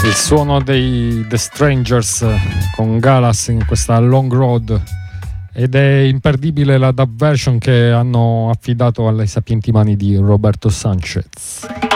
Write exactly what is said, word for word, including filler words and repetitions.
Il suono dei The Strangers con Galas in questa Long Road, ed è imperdibile la dub version che hanno affidato alle sapienti mani di Roberto Sanchez.